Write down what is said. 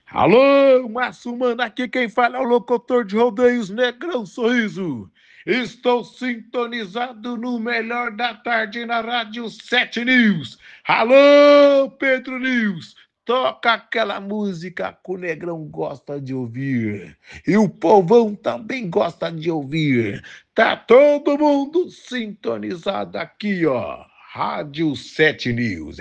Alô, Márcio Mano, aqui quem fala é o locutor de rodeios Negrão Sorriso. Estou sintonizado no melhor da tarde na Rádio 7 News. Alô, Pedro News, toca aquela música que o Negrão gosta de ouvir. E o povão também gosta de ouvir. Tá todo mundo sintonizado aqui, ó. Rádio 7 News.